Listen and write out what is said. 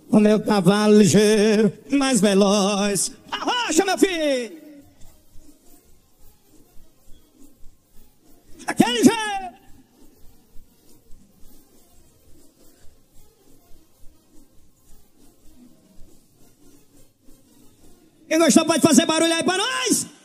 O meu cavalo ligeiro, mais veloz. Arrocha, meu filho! Aquele jeito! Quem gostou pode fazer barulho aí pra nós!